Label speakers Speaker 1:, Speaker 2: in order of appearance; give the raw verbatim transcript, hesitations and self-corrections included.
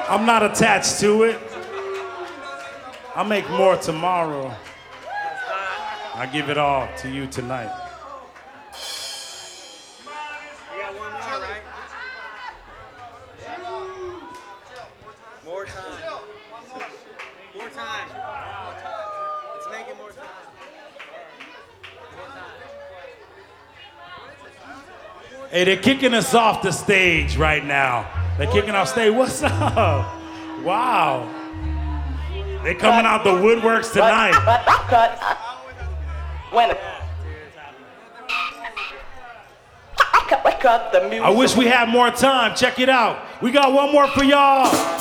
Speaker 1: I'm not attached to it. I'll make more tomorrow. I give it all to you tonight.
Speaker 2: We got one more, right? More time. More time. Let's make it more time.
Speaker 1: Hey, they're kicking us off the stage right now. They're kicking off stage. What's up? Wow. They're coming out the woodworks tonight.
Speaker 3: Cut, cut, cut. When cut the music.
Speaker 1: I wish we had more time. Check it out. We got one more for y'all.